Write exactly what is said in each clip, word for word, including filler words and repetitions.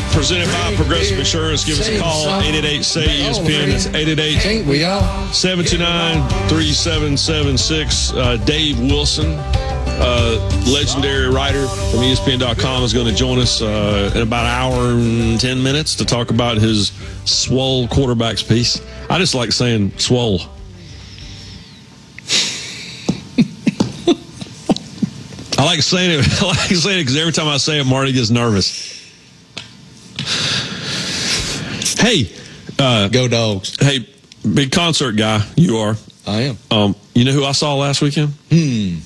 presented by Progressive Insurance. Give us a call, eight eight eight, S A Y, E S P N. That's eight eight eight, seven two nine, three seven seven six. Uh, Dave Wilson, uh, legendary writer from E S P N dot com, is going to join us uh, in about an hour and ten minutes to talk about his swole quarterbacks piece. I just like saying swole. I like saying it. I like saying it because every time I say it, Marty gets nervous. Hey, uh, go Dogs! Hey, big concert guy, you are. I am. Um, you know who I saw last weekend? Hmm.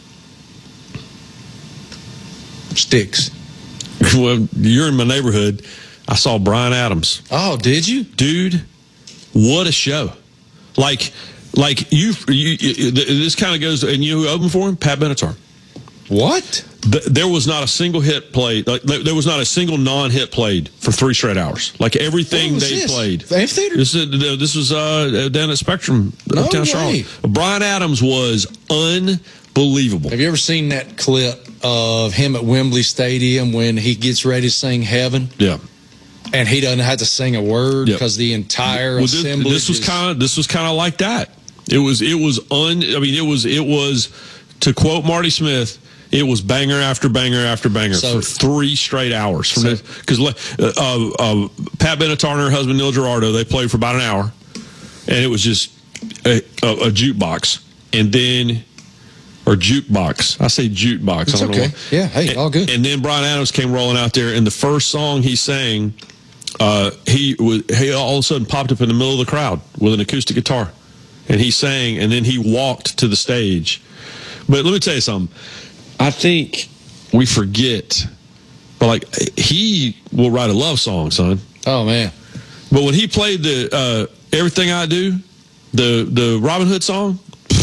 Sticks. Well, you're in my neighborhood. I saw Bryan Adams. Oh, did you, dude? What a show! Like, like you. you, you this kind of goes. And you know who opened for him? Pat Benatar. What? The, there was not a single hit played. Like, there was not a single non-hit played for three straight hours. Like everything they this? played. Amphitheater? This, is, this was uh, down at Spectrum. No Uptown way. Charlotte. Bryan Adams was unbelievable. Have you ever seen that clip of him at Wembley Stadium when he gets ready to sing Heaven? Yeah. And he doesn't have to sing a word because yep. the entire well, this, assembly. This was kind of this was kind of like that. It was it was un. I mean, it was it was to quote Marty Smith. It was banger after banger after banger so, for three straight hours. Because so, uh, uh, Pat Benatar and her husband Neil Girardo, they played for about an hour, and it was just a, a, a jukebox, and then or jukebox. I say jukebox. It's I don't okay. know what. Yeah, hey, and, all good. And then Bryan Adams came rolling out there, and the first song he sang, uh, he was he all of a sudden popped up in the middle of the crowd with an acoustic guitar, and he sang, and then he walked to the stage. But let me tell you something. I think we forget, but like he will write a love song, son. Oh man! But when he played the uh, "Everything I Do," the the Robin Hood song,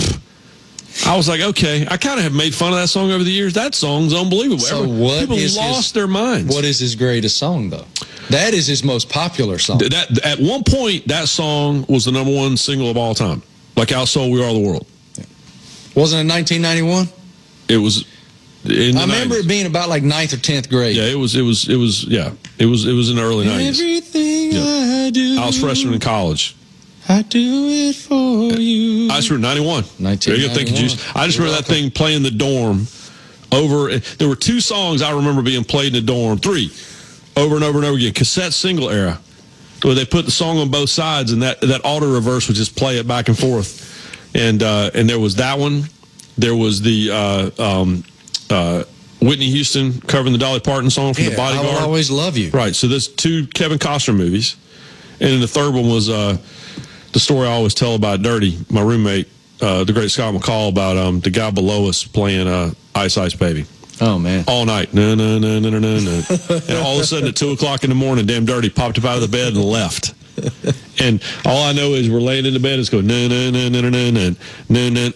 pff, I was like, okay. I kind of have made fun of that song over the years. That song's unbelievable. So Every, what people is lost his, their minds. What is his greatest song though? That is his most popular song. That at one point, that song was the number one single of all time. Like "How So We Are the World." Yeah. Wasn't it nineteen ninety-one? It was. In I remember nineties. It being about like ninth or tenth grade. Yeah, it was. It was. It was. Yeah, it was. It was in the early nineties. Everything yeah. I do, I was freshman in college. I do it for you. I just remember ninety-one. nineteen ninety-one. Thank you, Juice. I just You're remember welcome. that thing playing the dorm over. There were two songs I remember being played in the dorm. Three, over and over and over again. Cassette single era, where they put the song on both sides, and that that auto reverse would just play it back and forth. And uh, and there was that one. There was the. Uh, um, uh, Whitney Houston covering the Dolly Parton song from yeah, The Bodyguard. I Will Always Love You. Right. So there's two Kevin Costner movies. And then the third one was uh, the story I always tell about Dirty, my roommate, uh, the great Scott McCall, about um, the guy below us playing uh, Ice Ice Baby. Oh, man. All night. No, no, no, no, no, no, no. And all of a sudden at two o'clock in the morning, damn Dirty popped up out of the bed and left. And all I know is we're laying in the bed, it's going, no, no, no, no, no, no, no, no, no.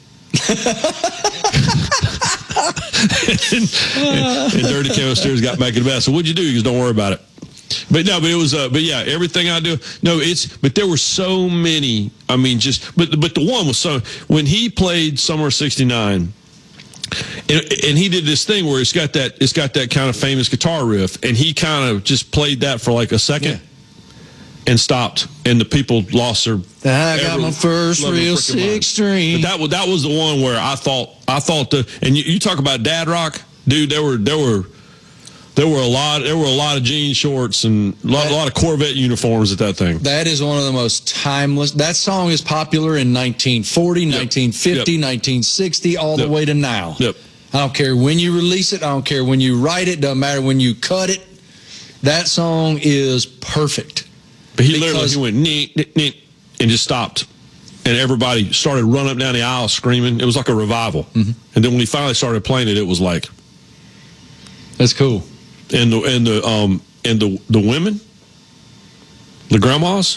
and, and, and Dirty came upstairs, got back in the bed. So what'd you do? He goes, don't worry about it. But no, but it was, uh, but yeah, everything I do. No, it's, but there were so many. I mean, just, but but the one was so when he played Summer sixty-nine, and, and he did this thing where it's got that, it's got that kind of famous guitar riff, and he kind of just played that for like a second. Yeah. And stopped, and the people lost their. I got my first real six string. But that was that was the one where I thought I thought the and you, you talk about dad rock, dude. There were there were there were a lot there were a lot of jean shorts and a lot, that, a lot of Corvette uniforms at that thing. That is one of the most timeless. That song is popular in nineteen forty, yep. nineteen fifty, yep. nineteen sixty, all yep. the way to now. Yep. I don't care when you release it. I don't care when you write it. Doesn't matter when you cut it. That song is perfect. But he literally he went, neat, neat, neat, and just stopped. And everybody started running up down the aisle screaming. It was like a revival. Mm-hmm. And then when he finally started playing it, it was like. That's cool. And the and the um and the the women, the grandmas,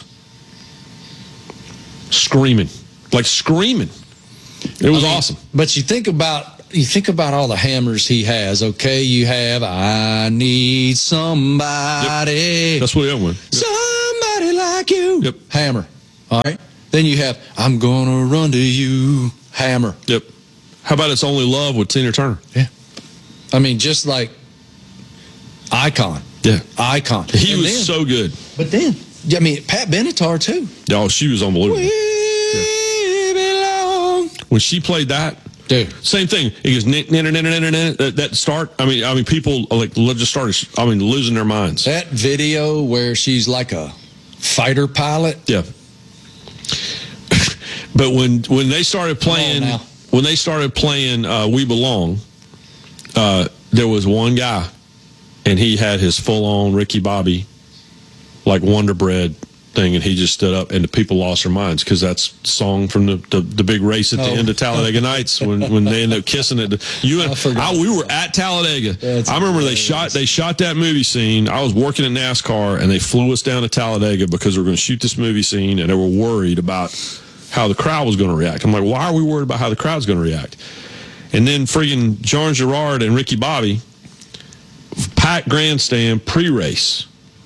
screaming. Like screaming. It was I mean, awesome. But you think about you think about all the hammers he has, okay? You have I Need Somebody. Yep. That's what he went. Yep. Somebody like you. Yep. Hammer. All right. Then you have I'm Gonna Run to You. Hammer. Yep. How about It's Only Love with Tina Turner? Yeah. I mean, just like icon. Yeah. Icon. He And was then- so good. But then, I mean, Pat Benatar, too. Oh, she was unbelievable. We belong. When she played that, Dude. same thing. It goes, "Nin- nin- nin- nin- nin- nin," that, that start. I mean, I mean, people like just started, I mean, losing their minds. That video where she's like a fighter pilot. Yeah. But when when they started playing, now. when they started playing uh, "We Belong," uh, there was one guy, and he had his full on Ricky Bobby, like Wonder Bread thing, and he just stood up, and the people lost their minds because that's the song from the, the, the big race at the Oh. end of Talladega Nights when, when they ended up kissing it. You and I forgot. I, we were at Talladega. That's I remember they hilarious. shot they shot that movie scene. I was working at NASCAR, and they flew us down to Talladega because we were going to shoot this movie scene, and they were worried about how the crowd was going to react. I'm like, why are we worried about how the crowd's going to react? And then friggin' John Girard and Ricky Bobby packed grandstand pre-race.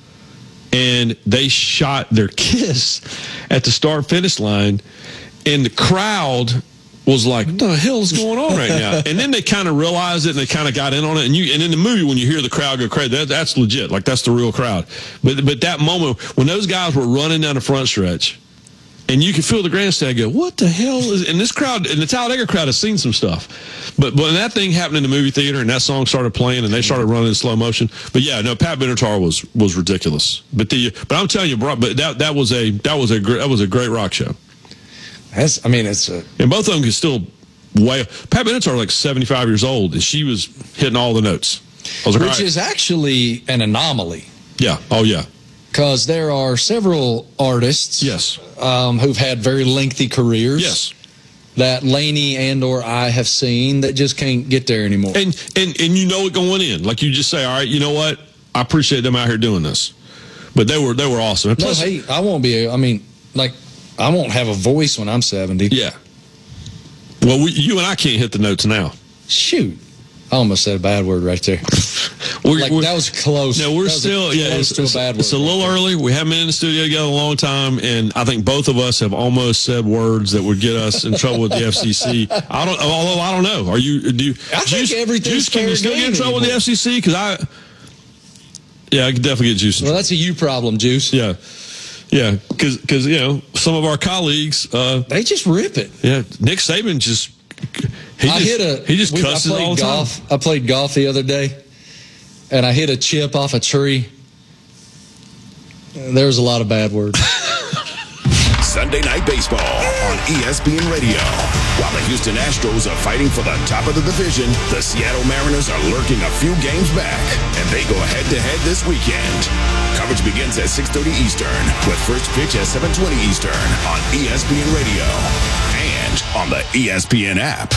And they shot their kiss at the start finish line, and the crowd was like, "What the hell is going on right now?" And then they kind of realized it, and they kind of got in on it. And you, and in the movie, when you hear the crowd go crazy, that, that's legit. Like that's the real crowd. But but that moment when those guys were running down the front stretch, and you could feel the grandstand go, "What the hell is?" And this crowd, and the Talladega crowd has seen some stuff. But when that thing happened in the movie theater, and that song started playing, and they started running in slow motion. But yeah, no, Pat Benatar was was ridiculous. But the but I'm telling you, bro, but that that was a that was a great that was a great rock show. That's, I mean, it's a. And both of them could still way. Pat Benatar like seventy-five years old, and she was hitting all the notes. I was like, Which all right. is actually an anomaly. Yeah. Oh yeah. Because there are several artists Yes. um, who've had very lengthy careers. Yes. That Lainey and or I have seen that just can't get there anymore. And and and you know it going in, like you just say, all right, you know what? I appreciate them out here doing this. But they were they were awesome. And no, plus, hey, I won't be. I mean, like, I won't have a voice when I'm seventy. yeah. Well, we, you and I can't hit the notes now. Shoot, I almost said a bad word right there. We're, Like we're- that was close. No, we're That was still yeah. close It's, to a it's- bad word. it's a little early. We haven't been in the studio together a long time, and I think both of us have almost said words that would get us in trouble with the F C C. I don't. Although I don't know. Are you? Do you? I think Juice, everything's Juice, can you fair still get in game trouble with the anymore. F C C? Because I. Yeah, I could definitely get Juice in Well, trouble. that's a you problem, Juice. Yeah, yeah. Because you know some of our colleagues. Uh, They just rip it. yeah, Nick Saban just. He I just, hit a. He just we- I cusses played all the golf. time. I played golf the other day, and I hit a chip off a tree. There was a lot of bad words. Sunday Night Baseball on E S P N Radio. While the Houston Astros are fighting for the top of the division, the Seattle Mariners are lurking a few games back, and they go head-to-head this weekend. Coverage begins at six thirty Eastern, with first pitch at seven twenty Eastern on E S P N Radio and on the E S P N app.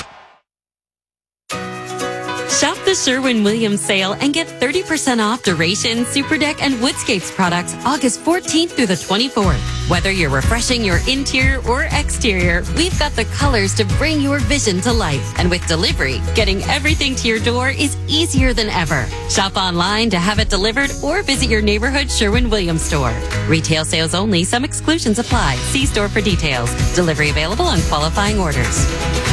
Shop the Sherwin-Williams sale and get thirty percent off Duration, Superdeck, and Woodscapes products August fourteenth through the twenty-fourth. Whether you're refreshing your interior or exterior, we've got the colors to bring your vision to life. And with delivery, getting everything to your door is easier than ever. Shop online to have it delivered or visit your neighborhood Sherwin-Williams store. Retail sales only. Some exclusions apply. See store for details. Delivery available on qualifying orders.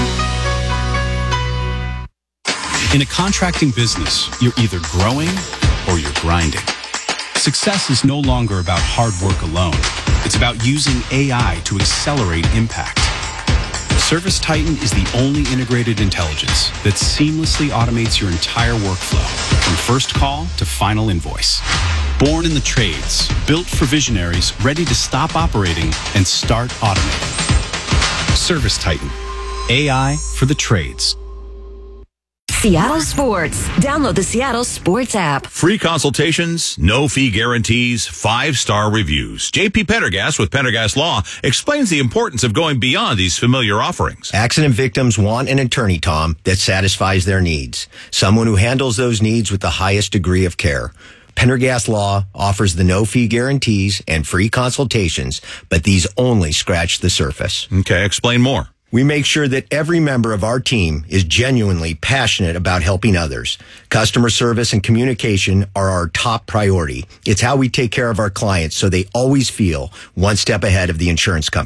In a contracting business, you're either growing or you're grinding. Success is no longer about hard work alone. It's about using A I to accelerate impact. Service Titan is the only integrated intelligence that seamlessly automates your entire workflow, from first call to final invoice. Born in the trades, built for visionaries ready to stop operating and start automating. Service Titan, A I for the trades. Seattle Sports. Download the Seattle Sports app. Free consultations, no fee guarantees, five-star reviews. J P Pendergast with Pendergast Law explains the importance of going beyond these familiar offerings. Accident victims want an attorney, Tom, that satisfies their needs. Someone who handles those needs with the highest degree of care. Pendergast Law offers the no-fee guarantees and free consultations, but these only scratch the surface. Okay, explain more. We make sure that every member of our team is genuinely passionate about helping others. Customer service and communication are our top priority. It's how we take care of our clients so they always feel one step ahead of the insurance companies.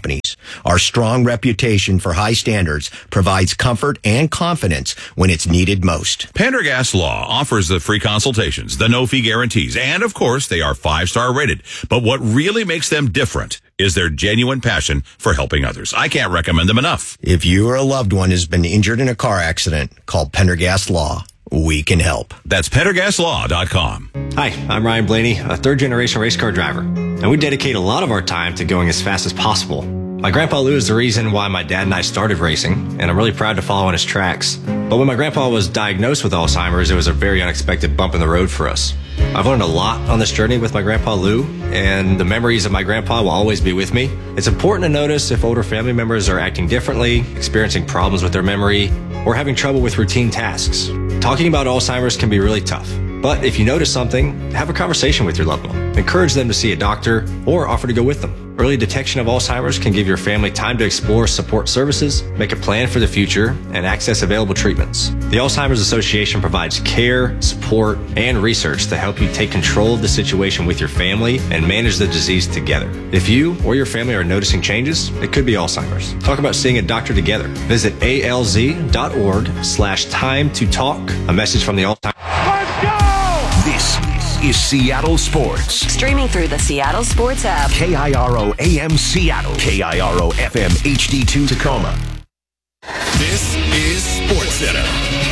Our strong reputation for high standards provides comfort and confidence when it's needed most. Pendergast Law offers the free consultations, the no-fee guarantees, and, of course, they are five-star rated. But what really makes them different is their genuine passion for helping others. I can't recommend them enough. If you or a loved one has been injured in a car accident, call Pendergast Law. We can help. That's pendergast law dot com. Hi, I'm Ryan Blaney, a third-generation race car driver, and we dedicate a lot of our time to going as fast as possible. My grandpa Lou is the reason why my dad and I started racing, and I'm really proud to follow in his tracks. But when my grandpa was diagnosed with Alzheimer's, it was a very unexpected bump in the road for us. I've learned a lot on this journey with my grandpa Lou, and the memories of my grandpa will always be with me. It's important to notice if older family members are acting differently, experiencing problems with their memory, or having trouble with routine tasks. Talking about Alzheimer's can be really tough. But if you notice something, have a conversation with your loved one. Encourage them to see a doctor or offer to go with them. Early detection of Alzheimer's can give your family time to explore support services, make a plan for the future, and access available treatments. The Alzheimer's Association provides care, support, and research to help you take control of the situation with your family and manage the disease together. If you or your family are noticing changes, it could be Alzheimer's. Talk about seeing a doctor together. Visit alz.org slash time to talk. A message from the Alzheimer's. Let's go! This is Seattle Sports. Streaming through the Seattle Sports app. K I R O A M Seattle. K I R O F M H D two Tacoma. This is SportsCenter.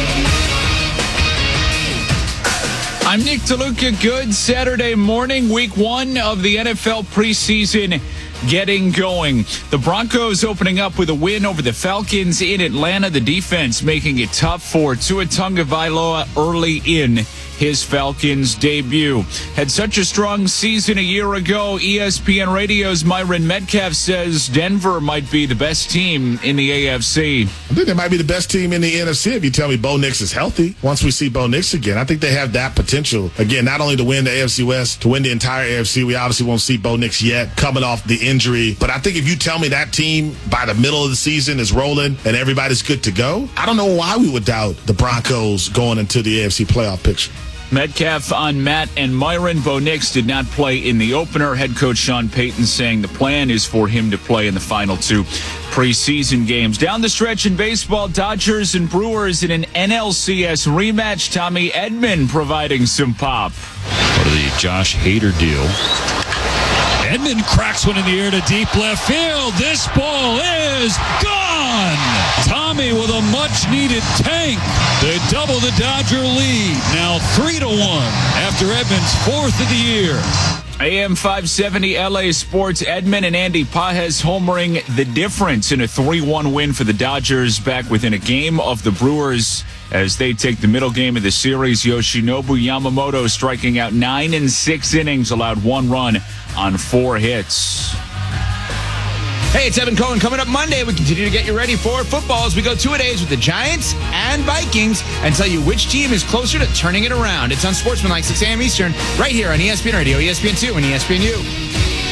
I'm Nick DeLuca. Good Saturday morning, week one of the N F L preseason getting going. The Broncos opening up with a win over the Falcons in Atlanta. The defense making it tough for Tua Tagovailoa early in his Falcons debut. Had such a strong season a year ago. E S P N Radio's Myron Metcalf says Denver might be the best team in the A F C. I think they might be the best team in the N F C if you tell me Bo Nix is healthy. Once we see Bo Nix again, I think they have that potential. Again, not only to win the A F C West, to win the entire A F C. We obviously won't see Bo Nix yet coming off the injury. But I think if you tell me that team by the middle of the season is rolling and everybody's good to go, I don't know why we would doubt the Broncos going into the A F C playoff picture. Metcalf on Matt and Myron. Bo Nix did not play in the opener. Head coach Sean Payton saying the plan is for him to play in the final two preseason games. Down the stretch in baseball, Dodgers and Brewers in an N L C S rematch. Tommy Edman providing some pop. Part of the Josh Hader deal. Edman cracks one in the air to deep left field. This ball is gone. Tommy with a much-needed tank. They double the Dodger lead. Now three to one after Edman's fourth of the year. A M five seventy L A Sports. Edman and Andy Pages homering the difference in a three one win for the Dodgers, back within a game of the Brewers as they take the middle game of the series. Yoshinobu Yamamoto striking out nine in six innings, allowed one run on four hits. Hey, it's Evan Cohen. Coming up Monday, we continue to get you ready for football as we go two-a-days with the Giants and Vikings and tell you which team is closer to turning it around. It's on Sportsmanlike, six a.m. Eastern, right here on E S P N Radio, E S P N two, and E S P N U.